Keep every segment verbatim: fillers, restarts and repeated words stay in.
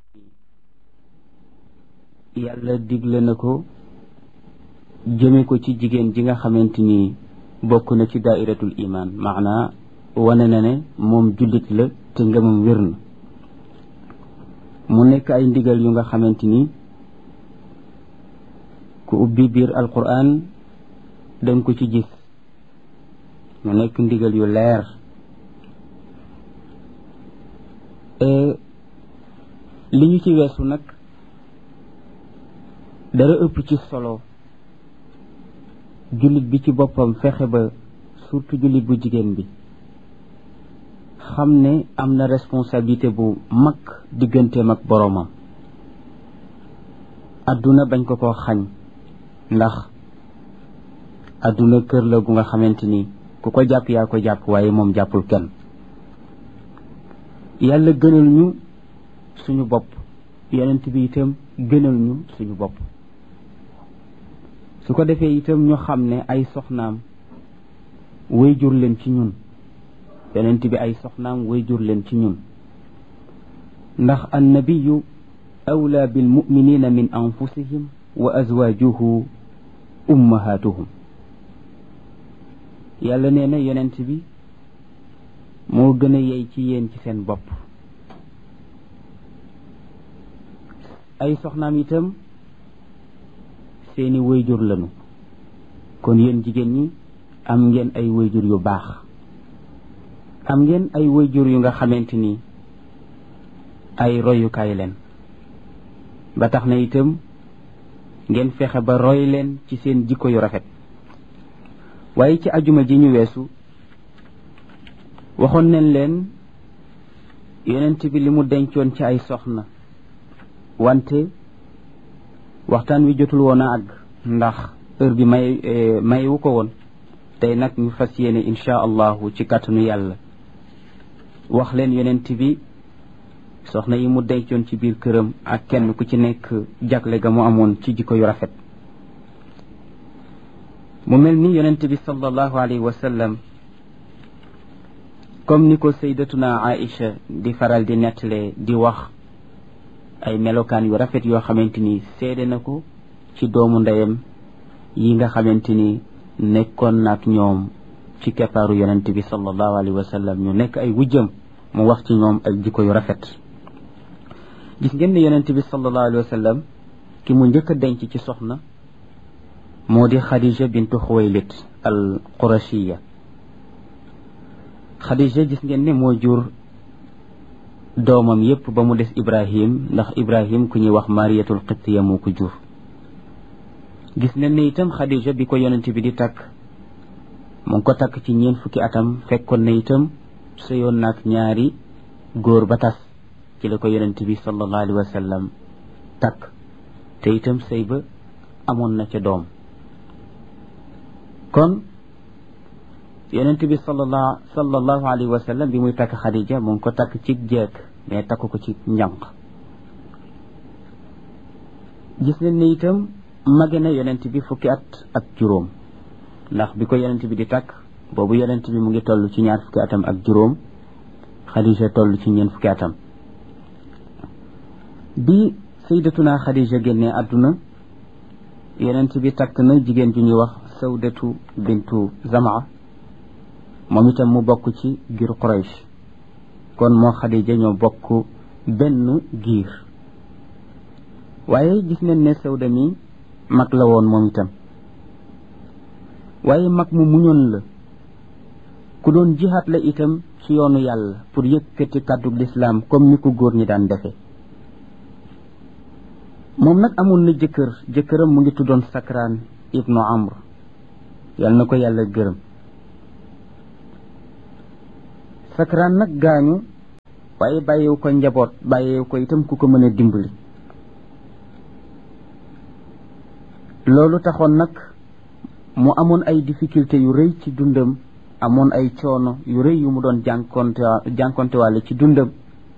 yàlla digle na ko jëme ko ci jigéen ji nga xamante ni bokk na ci daairatul iman maanaa wane na ne moom jullit la te ngëmam wér na mu nekk ay ndigal yu nga xamante ni ku ubbi biir alquran danga ko ci gis mu nekk ndigal yu leer li ñu ci weesu nag dara ëpp ci solo jullit bi ci boppam fexe ba surtout jullit bu jigéen bi xam ne am na responsabilité bu mag digganteem ak boroomam adduna bañ ko ko xañ ndax adduna kër la gu nga xamante ni ku ko jàpp yaa ko jàpp waaye moom jàppul kenn yàlla gënal ñu suñu bopp yonent bi itam gënal ñu suñu bopp su ko defee itam ñu xam ne ay soxnaam way jur leen ci ñun yonent bi ay soxnaam way jur leen ci ñun ndax annabiyu awla bil muminina min anfusihim wa azwajuhu ummahatuhum yàlla nee na yonent bi moo gën a yey ci yéen ci seen bopp ay soxnaam itam seeni wayjur lañu kon yéen jigéen ñi am ngeen ay wayjur yu baax am ngeen ay wayjur yu nga xamante ni ay royukaay leen ba tax na itam ngeen fexe ba roy leen ci seen jikko yu rafet waaye ci ajuma ji ñu weesu waxoon nañ leen yonent bi li mu dencoon ci ay soxna wante waxtaan wi jotul woon a àgg ndax heure bi may mayewu ko woon tey nag ñu fas yéene insha allahu ci kàttanu yàlla wax leen yonent bi soxna yi mu dencoon ci biir këram ak kenn ku ci nekk jagle ga mu amoon ci jikko yu rafet mu mel ni yonent bi sallallahu alayhi wa sallam comme ni ko sayyidatuna Aïcha di faral di nettale di wax ay melokaan yu rafet yoo xamante ni seede na ko ci doomu ndeyam yi nga xamante ni nekkoon na ak ñoom ci keppaaru yonent bi sallallahu alayhi wa sallam ñu nekk ay wujjam mu wax ci ñoom ay jikko yu rafet gis ngeen ne yonent bi sallallahu alayhi wa sallam ki mu njëkk a denc ci soxna moo di Khadija bintu Xuwaylid al Qurashiya Khadija gis ngeen ne moo jur doomam yépp ba mu des Ibrahim ndax Ibrahim ku ñuy wax Mariyatul Qibtiya moo ko jur gis ngeen ne itam Khadija bi ko yonent bi di takk mu ngi ko takk ci ñeent fukki atam fekkoon na itam sëyoon naag ñaari góor ba tas ci la ko yonent bi sallallahu alayhi wa sallam takk te itam sëy ba amoon na ca doom kon yonent bi sallallahu sallallahu alayhi wa sallam bi muy takk Khadija mu ngi ko takk ci jeeg mais takk ko ci njànq gis nañ ne itam mage na yonent bi fukki at ak juróom ndax bi ko yonent bi di takk boobu yonent bi mu ngi toll ci ñaar fukki atam ak juróom Khadija toll ci ñeent fukki atam bi sayyidatuna Khadija génnee àdduna yonent bi takk na jigéen ju ñuy wax Sawdatu bintu Zamaa moom itam mu bokk ci giir Quraysh kon moo Khadija ñoo bokk benn giir waaye gis nañ ne Sawda mi mag la woon moom itam waaye mag mu muñoon la ku doon jihaat la itam ci yoonu yàlla pour yëkkati kàddu lislaam comme ni ko góor ñi daan defe moom nag amoon na jëkkër jëkkëram mu ngi tuddoon Sakraan ibnu Amr yàlla na ko yàlla gërëm Sakraan nag gaañu waaye bàyyiwu ko njaboot bàyyiwu ko itam ku ko mën a dimbali loolu taxoon nag mu amoon ay difficulté yu rëy ci dundam amoon ay coono yu rëy yu mu doon jànkonte jànkonte wàlle ci dundam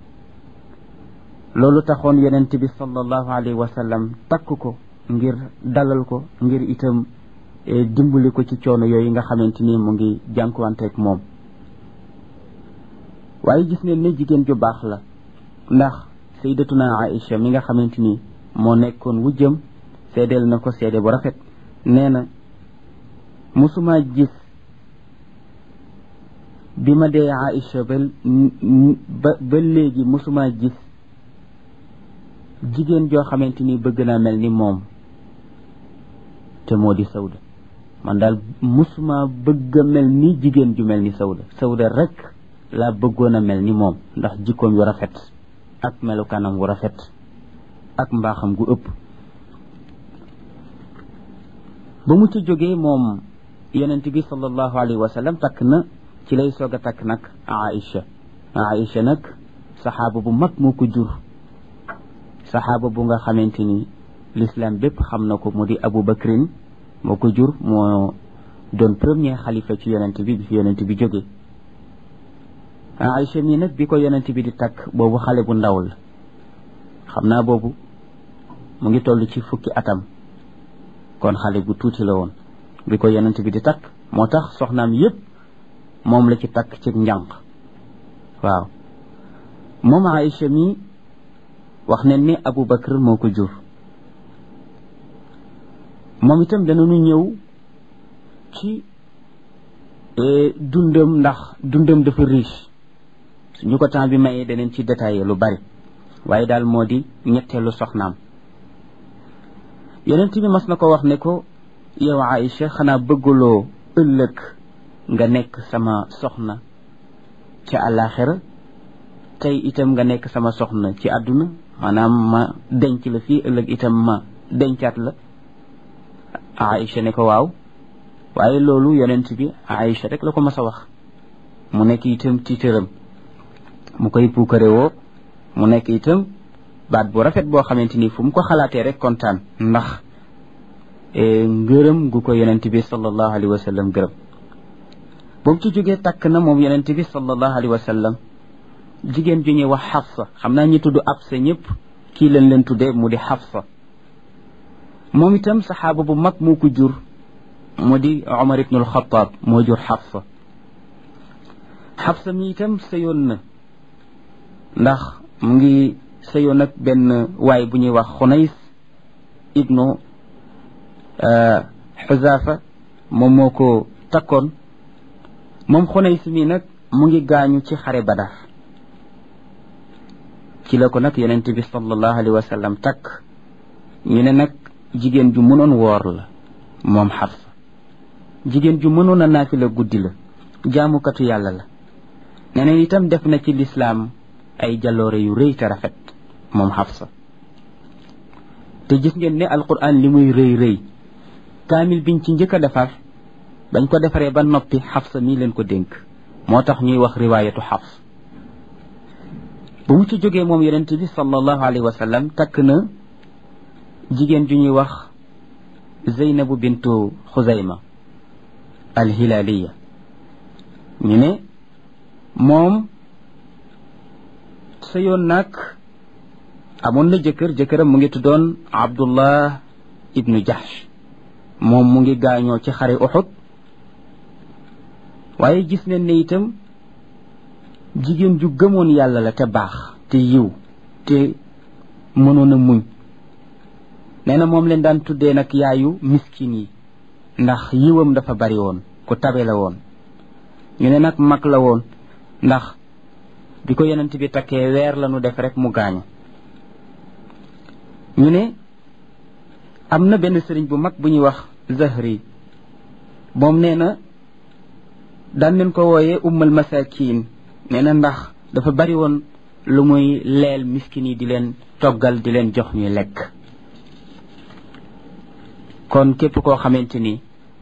loolu taxoon yonent bi sallallahu alayhi wa sallam takk ko ngir dalal ko ngir itam dimbali ko ci coono yooyu nga xamante ni mu ngi jànkuwanteeg moom waaye gis ngeen ne jigéen ju baax la ndax sayyidatuna Aïcha mi nga xamante ni moo nekkoon wujjam seedeel na ko seede bu rafet nee na musuma gis bi ma dee Aïcha ba ba ba léegi musuma gis jigéen joo xamante ni bëgg naa mel ni moom te moo di Sawda man daal musuma bëgg a mel ni jigéen ju mel ni Sawda Sawda rek laa bëggoon a mel ni moom ndax jikkoom yu rafet ak melukaanam wu rafet ak mbaaxam gu ëpp ba mu ci jógee moom yonent bi sallallahu alayhi wa sallam takk na ci lay soog a takk nag Aïcha Aïcha nag saxaaba bu mag moo ko jur saxaaba bu nga xamante ni l'islam bépp xam na ko mu di Abu Bakrin moo ko jur moo doon premier xalifa ci yonent bi bi fi yonent bi jógee Aïcha mii nag bi ko yonent bi di takk boobu xale bu ndaw la xam naa boobu mu ngi toll ci fukki atam kon xale bu tuuti la woon bi ko yonent bi di takk moo tax soxnaam yépp moom la ci takk ci njànq waaw moom Aïcha mii wax nañ ni Abu Bakr moo ko jur moom itam danañu ñëw ci dundam ndax dundam dafa riche suñu ko temps bi mayee danañ ci détaillé lu bari waaye daal moo di ñetteelu soxnaam yonent bi mas na ko wax ne ko yow Aïcha xanaa bëgguloo ëllëg nga nekk sama soxna ci àllaaxira tey itam nga nekk sama soxna ci àdduna maanaam ma denc la fii ëllëg itam ma dencaat la Aïcha ne ko waaw waaye loolu yonent bi Aïcha rek la ko mas a wax mu nekk itam tiitëram mu koy puukare woo mu nekk itam baat bu rafet boo xamante ni fu mu ko xalaatee rek kontaan ndax ngërëm gu ko yonent bi sallallahu alayhi wa sallam gërëm boobu ci jógee takk na moom yonent bi sallallahu alayhi wa sallam jigéen ju ñuy wax Xafsa xam naa ñi tudd Absa ñëpp kii leen leen tuddee mu di Xafsa moom itam saxaaba bu mag moo ko jur mu di Omar ibnul Xataab moo jur Xafsa Xafsa mi itam sëyoon na ndax mu ngi sëyoon nag benn waay bu ñuy wax Xunays ibnu Xuzaafa moom moo ko takkoon moom Xunays mi nag mu ngi gaañu ci xare Badar ci la ko nag yonent bi sallallahu alayhi wa sallam takk ñu ne nag jigéen ju mënoon woor la moom Xafsa jigéen ju mënoon a naafila guddi la jaamukatu yàlla la neneen itam def na ci lislaam ay jaloore yu rëy te rafet moom Xafsa te gis ngeen ne alquran li muy rëy rëy kaamil biñ ci njëkk a defar bañ ko defaree ba noppi Xafsa mii leen ko dénk moo tax ñuy wax riwaayatu Xafs bu mu ci jógee moom yonent bi sallallahu alayhi wa sallam takk na jigéen ju ñuy wax Zeynabu bintu Xuzayma alhilaaliya ñu ne moom sëyoon nag amoon na jëkkër jëkkëram mu ngi tuddoon Abdullah ibnu Jahsh moom mu ngi gaañoo ci xare Uhud waaye gis nañ ne itam jigéen ju gëmoon yàlla la te baax te yiw te mënoon a muñ nee na moom leen daan tuddee nag yaayu miskin yi ndax yiwam dafa bari woon ku tabe la woon ñu ne nag mag la woon ndax bi ko yonent bi takkee weer la nu def rek mu gaañu ñu ne am na benn sëriñ bu mag bu ñuy wax Zahri moom nee na daan leen ko wooyee ummal masakin nee na ndax dafa bari woon lu muy leel miskin yi di leen toggal di leen jox ñuy lekk kon képp koo xamante ni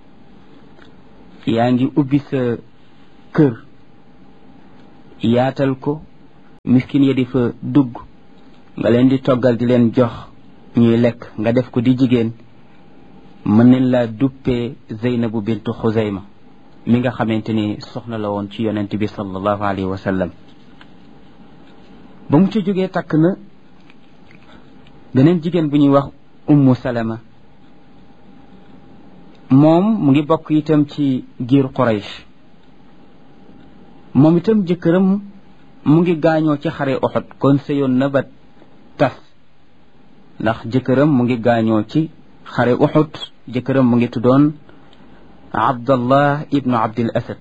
yaa ngi ubbi sa kër yaatal ko miskin ya di fa dugg nga leen di toggal di leen jox ñuy lekk nga def ko di jigéen mën nañ laa duppee Zeynabu bintu Xuzayma mi nga xamante ni soxna la woon ci yonent bi sallallahu alayhi wa sallam ba mu ci jógee takk na beneen jigéen bu ñuy wax Ummu Salama moom mu ngi bokk itam ci giir Quraysh moom itam jëkkëram mu ngi gaañoo ci xare Uhud kon sëyoon na ba tas ndax jëkkëram mu ngi gaañoo ci xare Uhud jëkkëram mu ngi tuddoon Abdallah ibnu Abdil Asad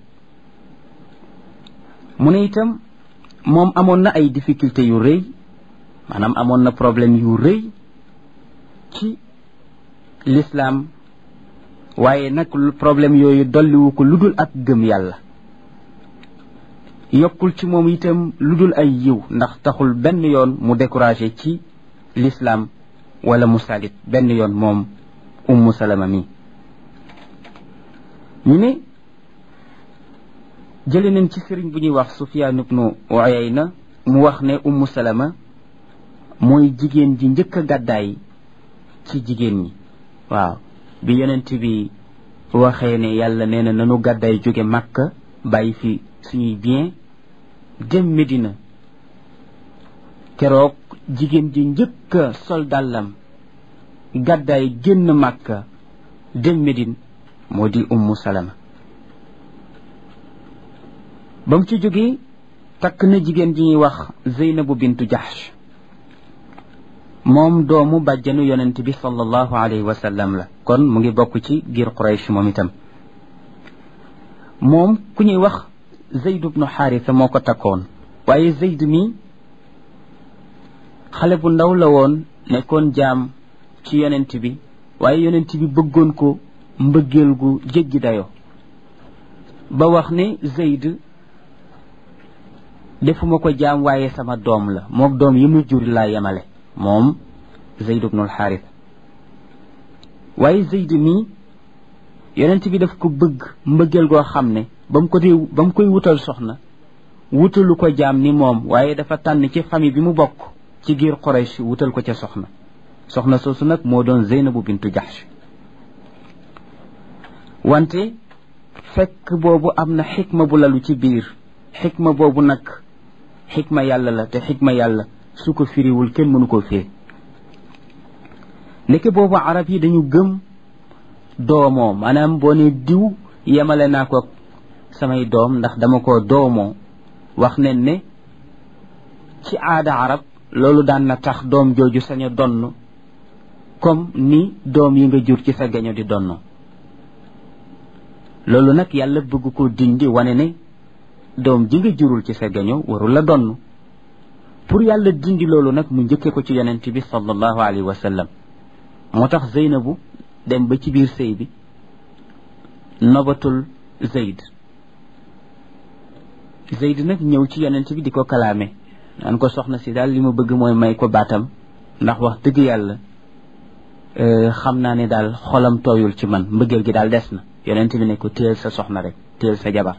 mu ne itam moom amoon na ay difficulté yu rëy maanaam amoon na problème yu rëy ci l'islam waaye nag problème yooyu dolliwu ko lu dul ak gëm yàlla yokkul ci moom itam lu dul ay yiw ndax taxul benn yoon mu découragé ci l'islam wala mu salit benn yoon moom ummu salama mi ñu ne jële nañ ci sëriñ bu ñuy wax Sufyaan ibnu Uyayna mu wax ne ummu salama mooy jigéen ji njëkk a gàddaay ci jigéen ñi waaw bi yonent bi waxee ne yàlla nee na nanu gàddaay jóge Makka bàyyi fi suñuy bien dem Medina keroog jigéen ji njëkk a sol dàllam gàddaay génn Makka dem Medine moo di ummu salama ba mu ci jógee takk na jigéen ji ñuy wax Zeynabu bintu Jahsh moom doomu bàjjanu yonent bi sallallahu alayhi wa sallam la kon mu ngi bokk ci giir Quraysh moom itam moom ku ñuy wax Zayd ibnu Xaarisa moo ko takkoon waaye Zayd mi xale bu ndaw la woon nekkoon jaam ci yonent bi waaye yonent bi bëggoon ko mbëggeel gu jéggi dayo ba wax ne Zayd defuma ko jaam waaye sama doom la mook doom yi mu jur laa yemale moom Zayd ibnul Xaaris waaye Zayd mi yonent bi daf ko bëgg mbëggeel goo xam ne ba mu ko dee ba mu koy wutal soxna wutalu ko jaam ni moom waaye dafa tànn ci famille bi mu bokk ci giir Quraysh wutal ko ca soxna soxna soosu nag moo doon Zeynabu bintu Jahsh wante fekk boobu am na xikma bu lalu ci biir xikma boobu nag xikma yàlla la te xikma yàlla su ko firiwul kenn mënu koo firi nekk boobu arab yi dañu gëm doomoo maanaam boo ne diw yemale naa ko samay doom ndax dama ko doomoo wax ne ne ci aada arab loolu daan na tax doom jooju sañ a donn comme ni doom yi nga jur ci sa gaño di donn loolu nag yàlla bëgg ko dindi wane ne doom ji nga jurul ci sa gaño warul la donn pour yàlla dindi loolu nag mu njëkke ko ci yonent bi sallallahu alayhi wa sallam moo tax Zeynabu dem ba ci biir sëy bi nobatul Zayd Zayd nag ñëw ci yonent bi di ko kalaame naan ko soxna si daal li ma bëgg mooy may ko baatam ndax wax dëgg yàlla xam naa ne daal xolam tooyul ci man mbëggeel gi daal des na yonent bi ne ko téel sa soxna rek téel sa jabar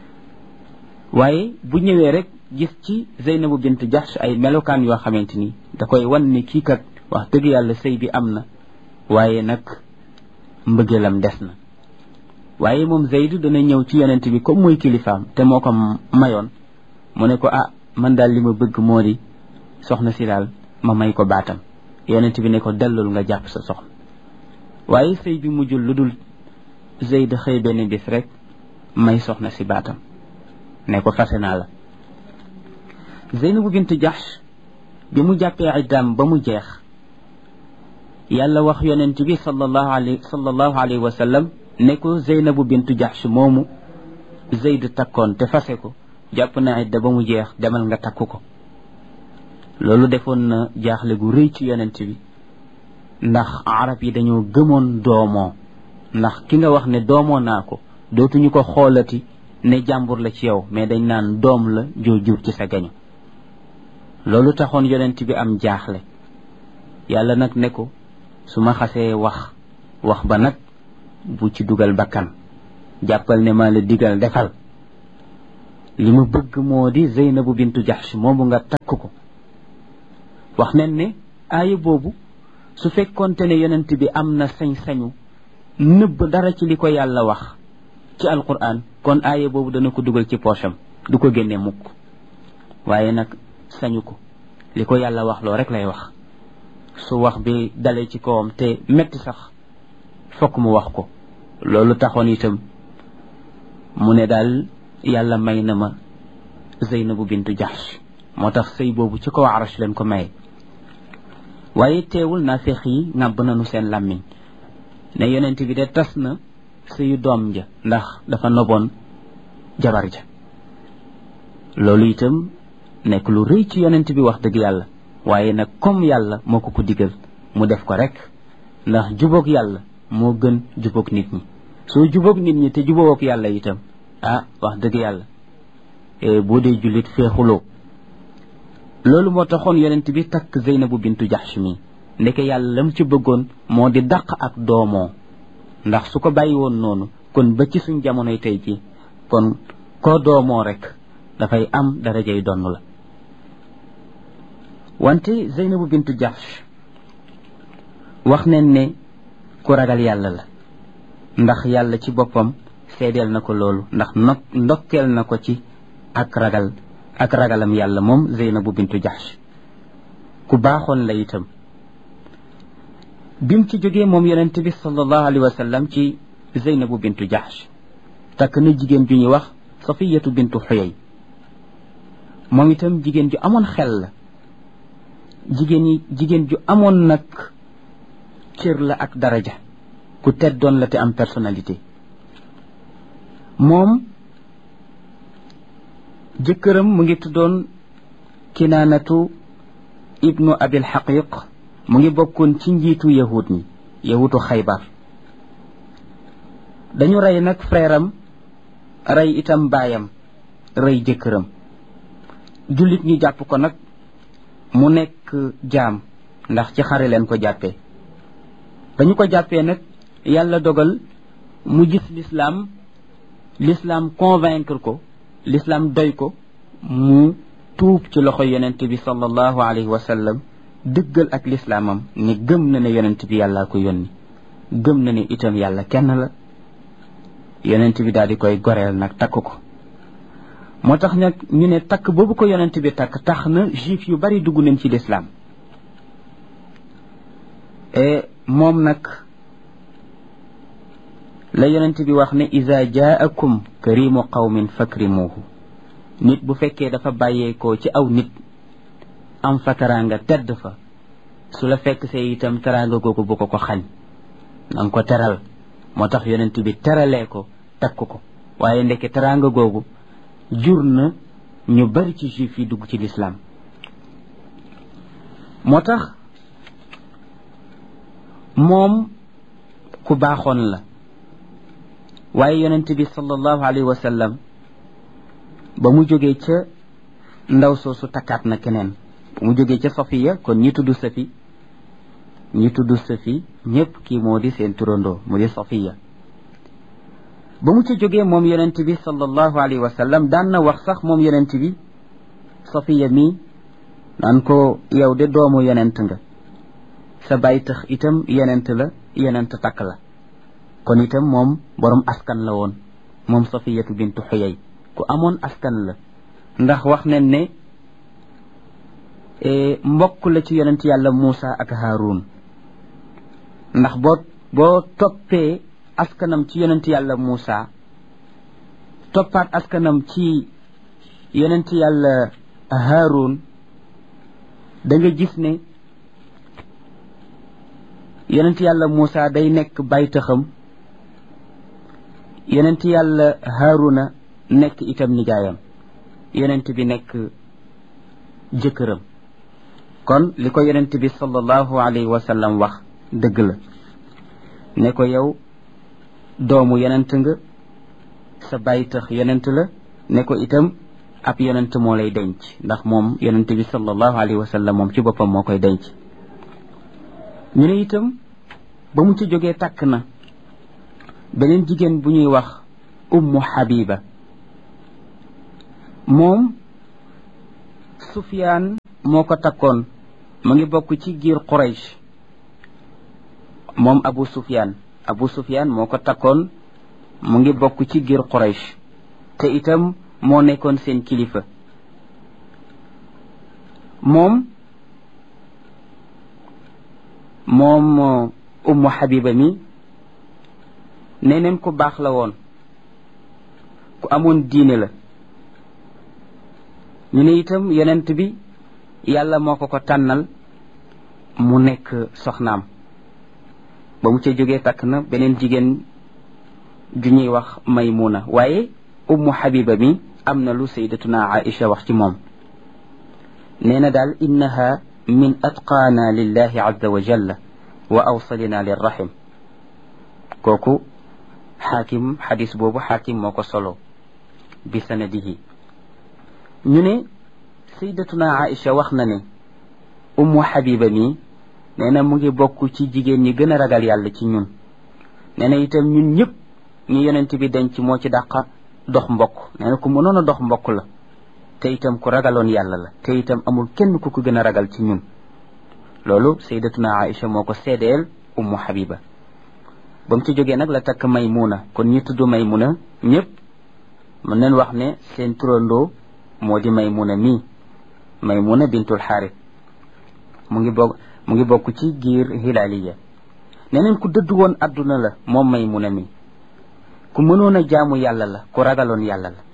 waaye bu ñëwee rek gis ci Zeynabu bint Jahsh ay melokaan yoo xamante ni da koy wan ni kii kat wax dëgg yàlla sëy bi am na waaye nag mbëggeelam des na waaye moom Zayd dana ñëw ci yonent bi comme mooy kilifaam te moo ko mayoon mu ne ko ah man daal li ma bëgg moo di soxna si daal ma may ko baatam yonent bi ne ko dellul nga jàpp sa soxna waaye sëy bi mujjul lu dul Zayd xëy benn bis rek may soxna si baatam ne ko fase naa la Zeynabu bint Jahsh bi mu jàppee iddaam ba mu jeex yàlla wax yonent bi sallallahu alayhi sallallahu alayhi wa sallam ne ko Zeynabu bint Jahsh moomu Zayd takkoon te fase ko jàpp na idda ba mu jeex demal nga takku ko loolu defoon na jaaxle gu rëy ci yonent bi ndax arab yi dañoo gëmoon doomoo ndax ki nga wax ne doomoo naa ko dootuñu ko xoolati ne jàmbur la ci yow mais dañ naan doom la joo jur ci sa gaño loolu taxoon yonent bi am jaaxle yàlla nag ne ko su ma xasee wax wax ba nag bu ci dugal bakkan jàppal ne maa la digal defal li ma bëgg moo di Zeynabu bintu Jahsh moomu nga takk ko wax nañ ne aaya boobu su fekkonte ne yonent bi am na sañ-sañu nëbb dara ci li ko yàlla wax ci alquran kon aaya boobu dana ko dugal ci poosam du ko génne mukk waaye nag sañu ko li ko yàlla wax loo rek lay wax su wax bi dalee ci kawam te metti sax fokk mu wax ko loolu taxoon itam mu ne daal yàlla may na ma Zeynabu bintu Jahsh moo tax sëy boobu ci kaw arash leen ko maye waaye teewul naafeq yi ŋàbb nañu seen làmmiñ ne yonent bi de tas na suyu doom ja ndax dafa noboon jabar ja. loolu itam nekk lu rëy ci yonent bi wax dëgg yàlla, waaye nag comme yàlla moo ko ko digal mu def ko rek, ndax jubóog yàlla moo gën jubóog nit ñi. soo jubóog nit ñi te jubóog yàlla itam ah wax dëgg yàlla boo dee jullit feexuloo. loolu moo taxoon yonent bi takk Zeynabu bintu Jaxsh mi ndeke yàlla lam ci bëggoon moo di dàq ak doomoo, ndax su ko bàyyi woon noonu kon ba ci suñ jamonoy tey ji kon koo doomoo rek dafay am darajay donn la. wante Zeynabu bintu Jaxsh wax nañ ne ku ragal yàlla la, ndax yàlla ci boppam seedeel na ko loolu, ndax nok ndokkeel na ko ci ak ragal ak ragalam yàlla moom Zeynabu bintu Jaxsh. ku baaxoon la itam. bim ci jógee moom yonent bi sallallahu alayhi wa sallam ci Zeynabu bintu Jaxsh takk na jigéen ju ñuy wax Safiyatu bintu Xuyay. moom itam jigéen ju amoon xel la, jigéen yi jigéen ju amoon nag cër la ak daraja, ku teddoon la te am personnalité. moom jëkkëram mu ngi tuddoon Kinaanatu ibnu Abil Xaqiq, mu ngi bokkoon ci njiitu yahud ñi yahudu Xaybar. dañu rey nag frère am, rey itam baayam, rey jëkkëram. jullit ñi jàpp ko nag mu nekk jaam, ndax ci xare leen ko jàppee. dañu ko jàppee nag yàlla dogal mu gis l'islam l'islam convaincre ko, l'islam doy ko, mu tuub ci loxo yonent bi sallallahu alayhi wa sallam, dëggal ak lislaamam ne gëm na ne yonent bi yàlla ko yónni, gëm na ne itam yàlla kenn la. yonent bi daal di koy goreel nag takk ko. moo tax nag ñu ne takk boobu ko yonent bi takk tax na juif yu bari dugg nañ ci lislaam. e moom nag la yonent bi wax ne iza jaakum karimu qawmin fakrimuhu. nit bu fekkee dafa bàyyeekoo ci aw nit am fa teraanga tedd fa, su la fekk see itam teraanga googu bu ko ko xañ, nanga ko teral. moo tax yonent bi teralee ko takk ko, waaye ndeke teraanga googu jur na ñu bari ci juif yi dugg ci lislaam. moo tax moom ku baaxoon la, waaye yonent bi sallallahu alayhi wa sallam ba mu jógee ca ndaw soosu takkaat na keneen. ba mu jógee ca Safiya, kon ñi tudd Safi ñi tudd Safi ñëpp kii moo di seen turandoo mu di Safiya. ba mu ca jógee moom yonent bi sallallahu alayhi wa sallam daan na wax sax moom yonent bi Safiya mi naan ko yow de doomu yonent nga, sa baay tax itam yonent la, yonent takk la. kon itam moom borom askan la woon, moom Safiyatu bintu Xuyay ku amoon askan la, ndax wax nañ ne mbokk la ci yonent yàlla Muusa ak Haarun. ndax boo boo toppee askanam ci yonent yàlla Muusa, toppaat askanam ci yonent yàlla Haarun, da nga gis ne yonent yàlla Muusa day nekk baytaxam, yonent yàlla Haaruna nekk itam nijaayam, yonent bi nekk jëkkëram. kon li ko yonent bi sallallahu alayhi wa sallam wax dëgg la, ne ko yow doomu yonent nga, sa baytax yonent la, ne ko itam ab yonent moo lay denc, ndax moom yonent bi sallallahu alayhi wa sallam moom ci boppam moo koy denc. ñu ne itam ba mu ci jógee takk na beneen jigéen bu ñuy wax Ummu Habiba. moom Sufyaan moo ko takkoon, mu ngi bokk ci giir Quraysh. moom Abu Sufyaan Abu Sufyaan moo ko takkoon, mu ngi bokk ci giir Quraysh, te itam moo nekkoon seen kilifa. moom moom Ummu Habiba mi nee neen ku baax la woon, ku amoon diine la. ñu ne itam yonent bi yàlla moo ko ko tànnal mu nekk soxnaam. ba mu ca jógee takk na beneen jigéen ju ñuy wax Maymuna, waaye ummu Habiba mi am na lu sayyidatuna Aïcha wax ci moom. nee na daal innaha min atqaana lillahi azza wa jalla wa awsalina lirrahim. kooku xaakim xadis boobu xaakim moo ko solo bi sanadihi. ñu ne sayyidatuna Aïcha wax na ne ummu Habiba mi nee na mu ngi bokk ci jigéen ñi gën a ragal yàlla ci ñun. nee na itam ñun ñëpp ñu yonent bi denc moo ci dàqa dox mbokk. nee na ku mënoon a dox mbokk la te itam ku ragaloon yàlla la te itam amul kenn ku ko gën a ragal ci ñun. loolu sayyidatuna Aïcha moo ko seedeel ummu Habiba. ba mu ci jógee nag la takk Maymuna. kon ñi tudd Maymuna ñëpp mën nañ wax ne seen turandoo moo di Maymuna mii, Maymuna bintul Xaaris. mu ngi bokk mu ngi bokk ci giir Hilaaliya. nee nañ ku dëdd woon adduna la moom Maymuna mi, ku mënoon a jaamu yàlla la, ku ragaloon yàlla la.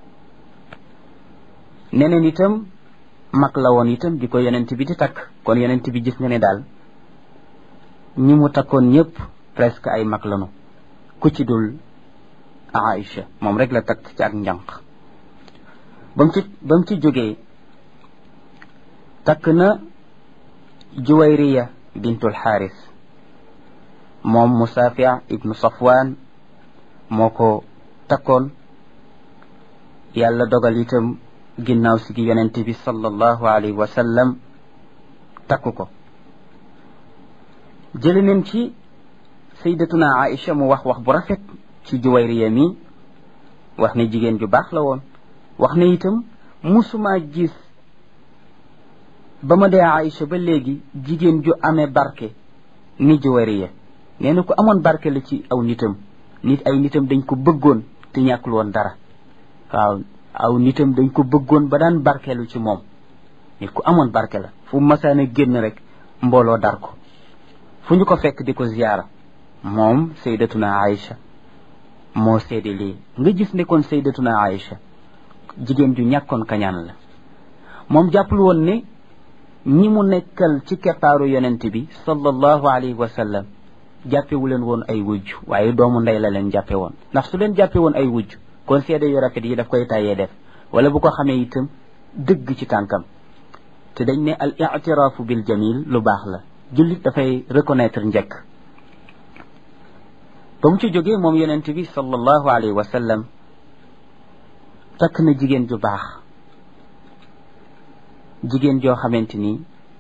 nee nañ itam mag la woon itam di ko yonent bi di takk. kon yonent bi gis nga ne daal ñi mu takkoon ñëpp presque ay mag lanu, ku ci dul Aïcha moom rek la takk ci ak njànq. ba mu ci ba mu ci jógee takk na Juwayriya bintul Xaaris. moom Musaafi' ibnu Safwaan moo ko takkoon. yàlla dogal itam ginnaaw si gi yonent bi sallallahu alayhi wa sallam takku ko. jële nañ ci sayyidatuna Aïcha mu wax wax bu rafet ci Juwayriya mi, wax ne jigéen ju baax la woon. wax ne itam musuma gis ba ma dee Aïcha ba léegi jigéen ju amee barke ni Juwayriya. nee na ku amoon barke la ci aw nitam. nit ay nitam dañ ko bëggoon te ñàkkul woon dara. waaw aw nitam dañ ko bëggoon ba daan barkeelu ci moom. nit ku amoon barke la. fu masaana génn rek mbooloo dar ko, fu ñu ko fekk di ko ziyaara. moom sayyidatuna Aïcha moo seede lii. nga gis ne kon sayyidatuna Aïcha jigéen ju ñàkkoon kañaan la. moom jàppul woon ne ñi mu nekkal ci keppaaru yonent bi sallallahu alayhi wa sallam jàppewu leen woon ay wujj, waaye doomu ndey la leen jàppe woon. ndax su leen jàppe woon ay wujj kon seede yu rafet yi daf koy tàyyee def, wala bu ko xamee itam dëgg ci tànkam. te dañ ne al i'tiraafu bil jamil lu baax la. jullit dafay reconnaître njëkk. ba mu ci jógee moom yonent bi sallallahu alayhi wa sallam takk na jigéen ju baax, jigéen joo xamante ni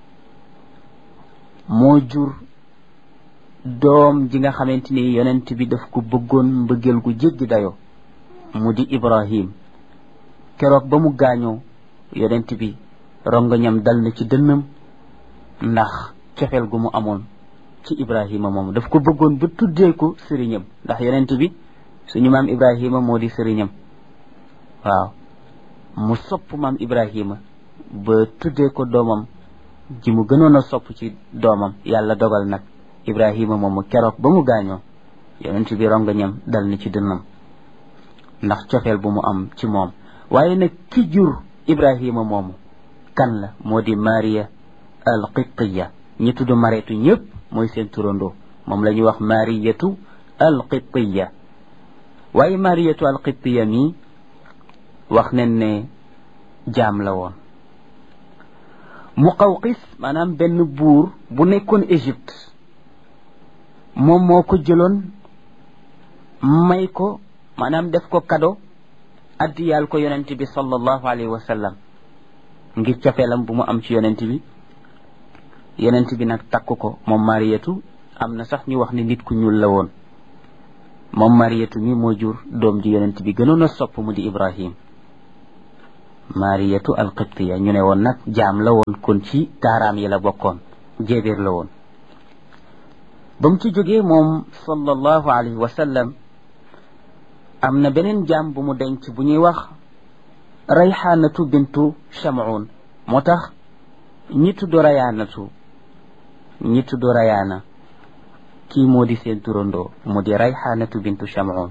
moo jur doom ji nga xamante ni yonent bi daf ko bëggoon mbëggeel gu jéggi dayoo, mu di Ibrahim. keroog ba mu gaañoo yonent bi rongoñam dal na ci dënnam ndax cofeel gu mu amoon ci Ibrahima moom. daf ko bëggoon ba tuddee ko sëriñam, ndax yonent bi suñu maam Ibrahima moo di sëriñam. waaw mu sopp maam Ibrahima ba tuddee ko doomam ji mu gënoon a sopp ci doomam. yàlla dogal nag Ibrahima moomu keroog ba mu gaañoo yonent bi rongoñam dal na ci dënnam ndax cofeel bu mu am ci moom. waaye nag ki jur Ibrahima moomu kan la? moo di Mariya al Qibtiya. ñi tudd Mareetu ñëpp mooy seen turandoo, moom la ñuy wax Mariyatu al Qibtiya. waaye Mariyatu al Qibtiya mi wax nañ ne jaam la woon. Muqawqis maanaam benn buur bu nekkoon Égypte moom moo ko jëloon may ko, maanaam def ko kado addiyal ko yonent bi sallallahu alayhi wa sallam ngir cofeelam bu mu am ci yonent bi. yonent bi nag takk ko moom Mariyatu. am na sax ñu wax ne nit ku ñuul la woon. moom Mariyatu mi moo jur doom ji yonent bi gënoon a sopp mu di Ibrahim. Mariyatu al-Qibtiya ñu ne woon nag jaam la woon, kon ci taaraam yi la bokkoon, jéebéer la woon. ba mu ci jógee moom sallallahu alayhi wa sallam am na beneen jaam bu mu denc bu ñuy wax Rayhaanatu bintu Shamuun. moo tax ñi tudd Rayaanatu ñi tudd Rayaana kii moo di seen turandoo, mu di Rayhaanatu bintu Shamuun.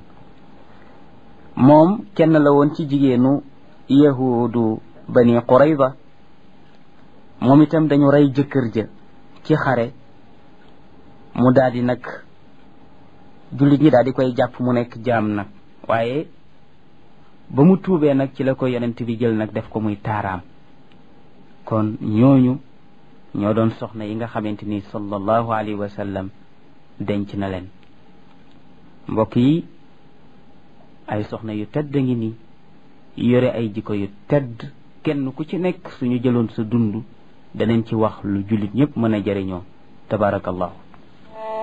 moom kenn la woon ci jigéenu yahuudu bani Qurayza. moom itam dañu rey jëkkër ja ci xare mu daal di nag jullit ñi daal di koy jàpp mu nekk jaam nag waaye ba mu tuubee nag ci la ko yonent bi jël nag def ko muy taaraam kon ñooñu ñoo doon soxna yi nga xamante ni sallallahu alayhi wa sallam denc na leen mbokk yi ay soxna yu tedd ngi ni yore ay jikko yu tedd kenn ku ci nekk suñu jëloon sa dund danañ ci wax lu jullit ñëpp mën a jëriñoo tabarakallahu